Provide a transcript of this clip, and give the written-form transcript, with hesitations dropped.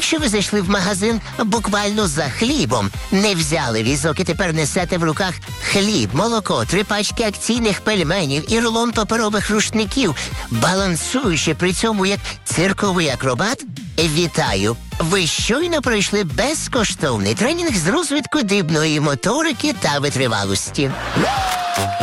що ви зайшли в магазин буквально за хлібом, не взяли візок і тепер несете в руках хліб, молоко, 3 пачки акційних пельменів і рулон паперових рушників, балансуючи при цьому як цирковий акробат? Вітаю! Ви щойно пройшли безкоштовний тренінг з розвитку дрібної моторики та витривалості.